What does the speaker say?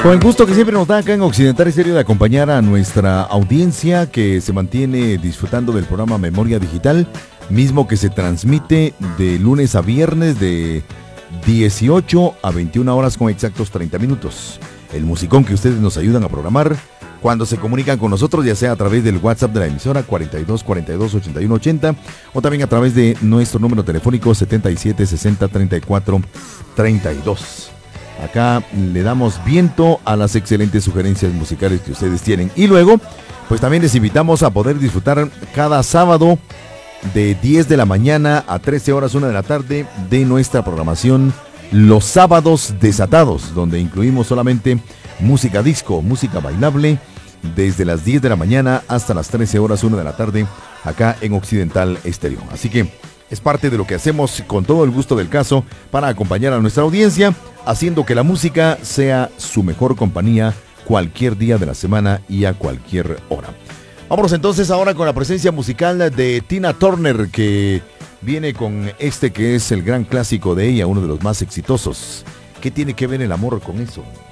Con el gusto que siempre nos da acá en Occidental Estéreo de acompañar a nuestra audiencia que se mantiene disfrutando del programa Memoria Digital, mismo que se transmite de lunes a viernes de 18 a 21 horas con exactos 30 minutos. El musicón que ustedes nos ayudan a programar cuando se comunican con nosotros, ya sea a través del WhatsApp de la emisora 42 42 81 80 o también a través de nuestro número telefónico 77 60 34 32. Acá le damos viento a las excelentes sugerencias musicales que ustedes tienen. Y luego, pues también les invitamos a poder disfrutar cada sábado de 10 de la mañana a 13 horas 1 de la tarde de nuestra programación Los Sábados Desatados, donde incluimos solamente música disco, música bailable, desde las 10 de la mañana hasta las 13 horas 1 de la tarde, acá en Occidental Estéreo. Así que es parte de lo que hacemos con todo el gusto del caso para acompañar a nuestra audiencia, haciendo que la música sea su mejor compañía cualquier día de la semana y a cualquier hora. Vámonos entonces ahora con la presencia musical de Tina Turner, que viene con este que es el gran clásico de ella, uno de los más exitosos. ¿Qué tiene que ver el amor con eso?